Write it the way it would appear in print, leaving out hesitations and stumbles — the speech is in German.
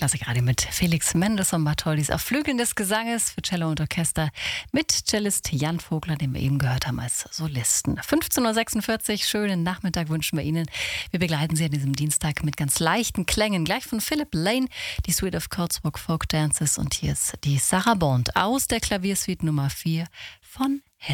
Klassikradio mit Felix Mendelssohn Bartholdis auf Flügeln des Gesanges für Cello und Orchester mit Cellist Jan Vogler, den wir eben gehört haben als Solisten. 15.46 Uhr, schönen Nachmittag wünschen wir Ihnen. Wir begleiten Sie an diesem Dienstag mit ganz leichten Klängen. Gleich von Philip Lane, die Suite of Cotswold Folk Dances, und hier ist die Sarah Bond aus der Klaviersuite Nummer 4 von